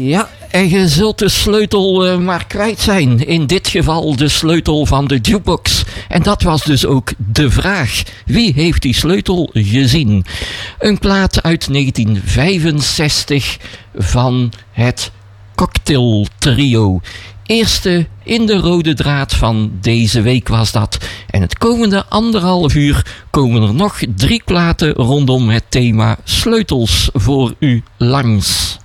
Ja, en je zult de sleutel maar kwijt zijn. In dit geval de sleutel van de jukebox. En dat was dus ook de vraag. Wie heeft die sleutel gezien? Een plaat uit 1965 van het Cocktail Trio. Eerste in de rode draad van deze week was dat. En het komende 1,5 uur komen er nog 3 platen rondom het thema sleutels voor u langs.